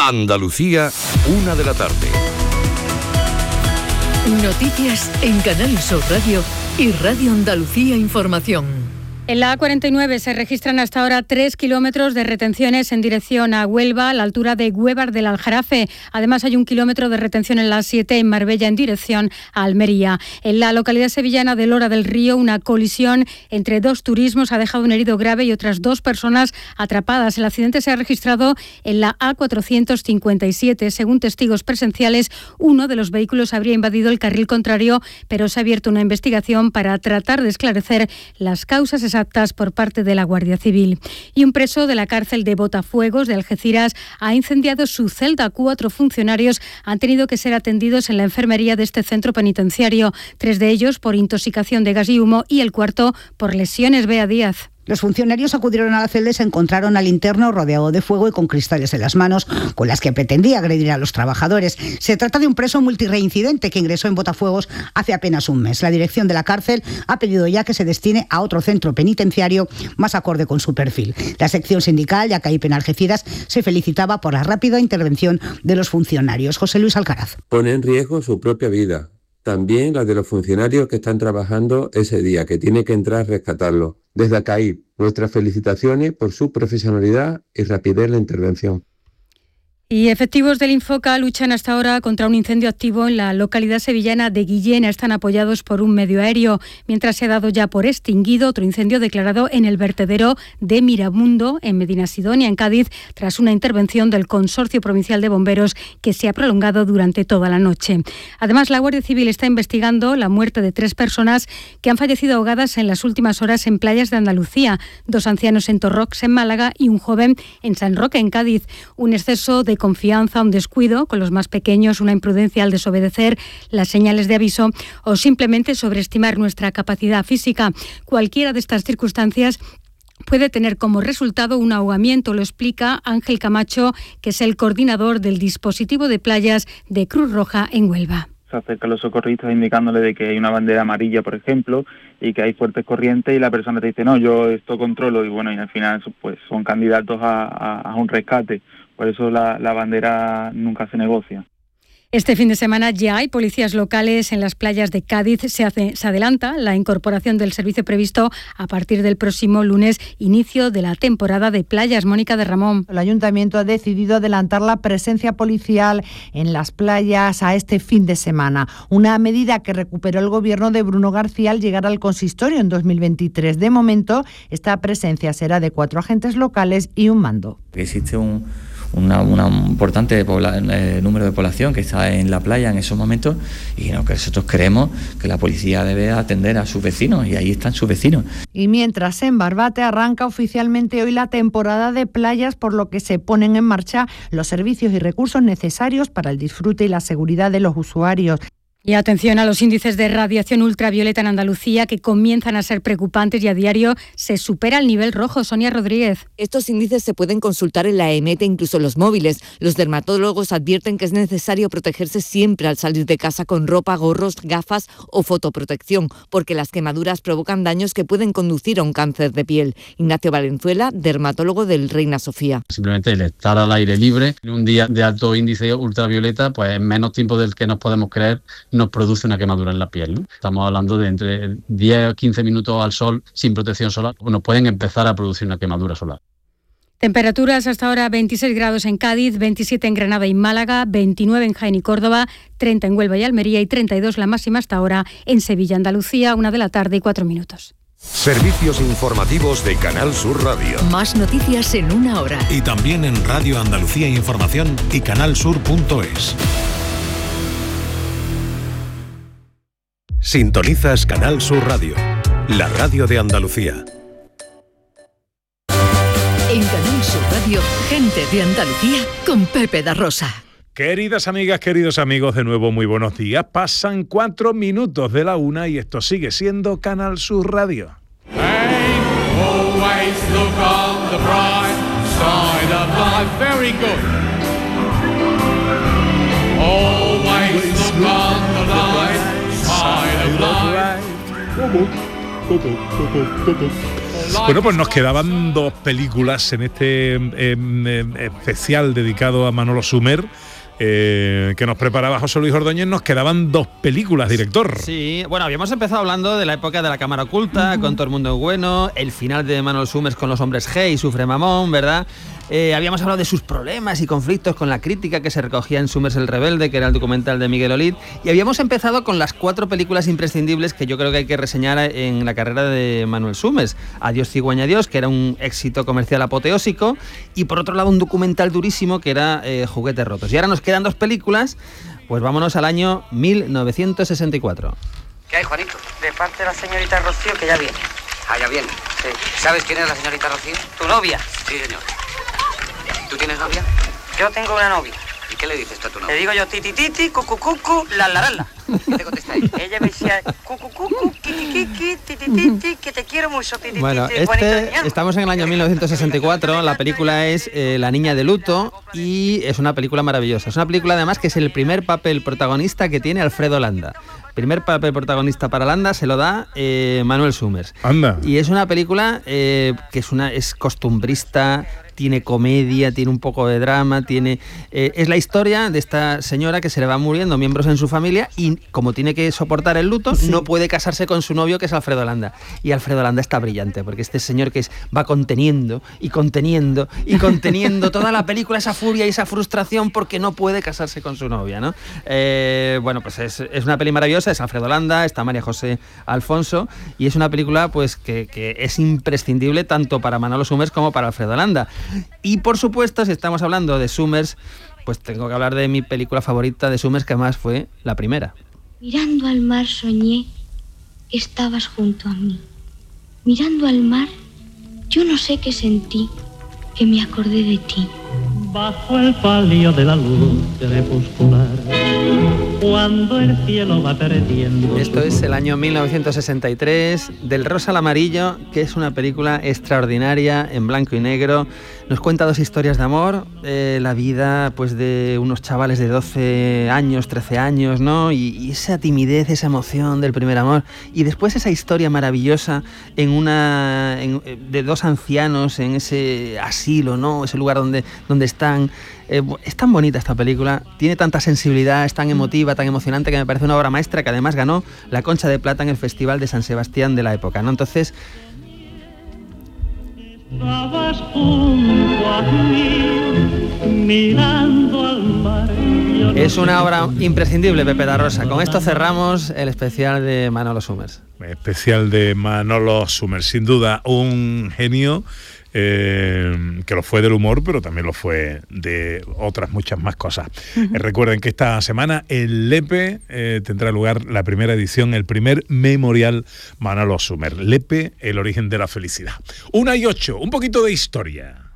Andalucía, 1 de la tarde. Noticias en Canal Sur Radio y Radio Andalucía Información. En la A49 se registran hasta ahora 3 kilómetros de retenciones en dirección a Huelva, a la altura de Güévar del Aljarafe. Además, hay 1 kilómetro de retención en la A7 en Marbella en dirección a Almería. En la localidad sevillana de Lora del Río, una colisión entre 2 turismos ha dejado un herido grave y otras 2 personas atrapadas. El accidente se ha registrado en la A457. Según testigos presenciales, uno de los vehículos habría invadido el carril contrario, pero se ha abierto una investigación para tratar de esclarecer las causas exactas por parte de la Guardia Civil. Y un preso de la cárcel de Botafuegos de Algeciras ha incendiado su celda. 4 funcionarios han tenido que ser atendidos en la enfermería de este centro penitenciario, 3 de ellos por intoxicación de gas y humo y el cuarto por lesiones. Bea Díaz. Los funcionarios acudieron a la celda y se encontraron al interno rodeado de fuego y con cristales en las manos, con las que pretendía agredir a los trabajadores. Se trata de un preso multireincidente que ingresó en Botafuegos hace apenas un mes. La dirección de la cárcel ha pedido ya que se destine a otro centro penitenciario más acorde con su perfil. La sección sindical, Yacaipe en Algeciras, se felicitaba por la rápida intervención de los funcionarios. José Luis Alcaraz. Pone en riesgo su propia vida, también la de los funcionarios que están trabajando ese día, que tiene que entrar a rescatarlo. Desde ACAIP, nuestras felicitaciones por su profesionalidad y rapidez en la intervención. Y efectivos del Infoca luchan hasta ahora contra un incendio activo en la localidad sevillana de Guillena. Están apoyados por un medio aéreo, mientras se ha dado ya por extinguido otro incendio declarado en el vertedero de Miramundo, en Medinasidonia, en Cádiz, tras una intervención del Consorcio Provincial de Bomberos que se ha prolongado durante toda la noche. Además, la Guardia Civil está investigando la muerte de 3 personas que han fallecido ahogadas en las últimas horas en playas de Andalucía. 2 ancianos en Torrox, en Málaga, y un joven en San Roque, en Cádiz. Un exceso de confianza, un descuido con los más pequeños, una imprudencia al desobedecer las señales de aviso o simplemente sobreestimar nuestra capacidad física. Cualquiera de estas circunstancias puede tener como resultado un ahogamiento, lo explica Ángel Camacho, que es el coordinador del dispositivo de playas de Cruz Roja en Huelva. Se acercan los socorristas indicándole de que hay una bandera amarilla, por ejemplo, y que hay fuertes corrientes, y la persona te dice, no, yo esto controlo, y bueno, y al final pues son candidatos a un rescate. Por eso la bandera nunca se negocia. Este fin de semana ya hay policías locales en las playas de Cádiz. Se adelanta la incorporación del servicio previsto a partir del próximo lunes, inicio de la temporada de playas. Mónica de Ramón. El Ayuntamiento ha decidido adelantar la presencia policial en las playas a este fin de semana. Una medida que recuperó el gobierno de Bruno García al llegar al consistorio en 2023. De momento, esta presencia será de 4 agentes locales y un mando. Existe un importante número de población que está en la playa en esos momentos, y que nosotros creemos que la policía debe atender a sus vecinos, y ahí están sus vecinos. Y mientras en Barbate arranca oficialmente hoy la temporada de playas, por lo que se ponen en marcha los servicios y recursos necesarios para el disfrute y la seguridad de los usuarios. Y atención a los índices de radiación ultravioleta en Andalucía, que comienzan a ser preocupantes y a diario se supera el nivel rojo. Sonia Rodríguez. Estos índices se pueden consultar en la EMET, incluso en los móviles. Los dermatólogos advierten que es necesario protegerse siempre al salir de casa con ropa, gorros, gafas o fotoprotección, porque las quemaduras provocan daños que pueden conducir a un cáncer de piel. Ignacio Valenzuela, dermatólogo del Reina Sofía. Simplemente el estar al aire libre en un día de alto índice ultravioleta, pues en menos tiempo del que nos podemos creer, nos produce una quemadura en la piel, ¿no? Estamos hablando de entre 10 o 15 minutos al sol sin protección solar, nos pueden empezar a producir una quemadura solar. Temperaturas hasta ahora: 26 grados en Cádiz, 27 en Granada y Málaga, 29 en Jaén y Córdoba, 30 en Huelva y Almería y 32 la máxima hasta ahora en Sevilla, Andalucía, 1 de la tarde y 4 minutos. Servicios informativos de Canal Sur Radio. Más noticias en 1 hora. Y también en Radio Andalucía Información y canalsur.es. Sintonizas Canal Sur Radio, la radio de Andalucía. En Canal Sur Radio, gente de Andalucía con Pepe da Rosa. Queridas amigas, queridos amigos, de nuevo muy buenos días. Pasan 4 minutos de la 1 y esto sigue siendo Canal Sur Radio. Bueno, pues nos quedaban 2 películas en este especial dedicado a Manolo Sumer. Que nos preparaba José Luis Ordóñez. Nos quedaban 2 películas, director. Sí, bueno, habíamos empezado hablando de la época de la cámara oculta, con Todo el mundo es bueno, el final de Manolo Summers con Los hombres G y Sufre Mamón, ¿verdad? Habíamos hablado de sus problemas y conflictos con la crítica que se recogía en Summers el Rebelde, que era el documental de Miguel Olid, y habíamos empezado con las 4 películas imprescindibles que yo creo que hay que reseñar en la carrera de Manuel Summers. Adiós cigüeña adiós, que era un éxito comercial apoteósico, y por otro lado un documental durísimo que era Juguetes rotos. Y ahora nos quedan 2 películas, pues vámonos al año 1964. ¿Qué hay, Juanito? De parte de la señorita Rocío, que ya viene. Ah, ya viene. Sí. ¿Sabes quién es la señorita Rocío? ¿Tu novia? Sí, señor. ¿Tú tienes novia? Yo tengo una novia. ¿Y qué le dices tú a tu novia? Le digo yo titi titi, cucu cucu, la la la. ¿Qué te contesta ella? Ella me decía cucu cucu, kiki kiki, titi titi, que te quiero mucho, titi titi. Bueno, estamos en el año 1964, la película es La niña de luto y es una película maravillosa. Es una película además que es el primer papel protagonista que tiene Alfredo Landa. Primer papel protagonista para Landa se lo da Manuel Summers. Anda. Y es una película que es costumbrista, tiene comedia, tiene un poco de drama, es la historia de esta señora que se le van muriendo miembros en su familia y como tiene que soportar el luto, no puede casarse con su novio, que es Alfredo Landa. Y Alfredo Landa está brillante, porque este señor que va conteniendo y conteniendo y conteniendo toda la película, esa furia y esa frustración porque no puede casarse con su novia, ¿no? Bueno, pues es una peli maravillosa, es Alfredo Landa, está María José Alfonso, y es una película pues que es imprescindible tanto para Manolo Summers como para Alfredo Landa. Y por supuesto, si estamos hablando de Summers, pues tengo que hablar de mi película favorita de Summers, que además fue la primera. Mirando al mar soñé que estabas junto a mí. Mirando al mar, yo no sé qué sentí, que me acordé de ti. Bajo el palio de la luz crepuscular, cuando el cielo va perdiendo. Esto es el año 1963, Del rosa al amarillo, que es una película extraordinaria en blanco y negro. Nos cuenta 2 historias de amor, la vida pues de unos chavales de 12 años, 13 años, ¿no? Y esa timidez, esa emoción del primer amor. Y después esa historia maravillosa de 2 ancianos en ese asilo, ¿no? Ese lugar donde están. Es tan bonita esta película, tiene tanta sensibilidad, es tan emotiva, tan emocionante, que me parece una obra maestra, que además ganó la Concha de Plata en el Festival de San Sebastián de la época, ¿no? Entonces, estabas junto a mí, mirando al mar. Es una obra imprescindible, Pepe da Rosa. Con esto cerramos el especial de Manolo Summers. Especial de Manolo Summers, sin duda un genio. Que lo fue del humor, pero también lo fue de otras muchas más cosas. Recuerden que esta semana en Lepe tendrá lugar la primera edición, el primer memorial Manolo Summers. Lepe, el origen de la felicidad. 1:08, un poquito de historia.